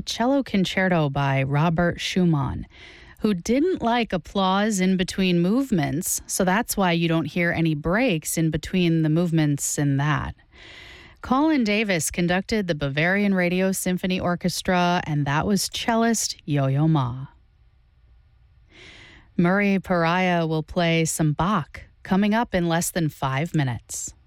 cello concerto by Robert Schumann, who didn't like applause in between movements, so that's why you don't hear any breaks in between the movements in that. Colin Davis conducted the Bavarian Radio Symphony Orchestra, and that was cellist Yo-Yo Ma. Murray Pariah will play some Bach coming up in less than 5 minutes.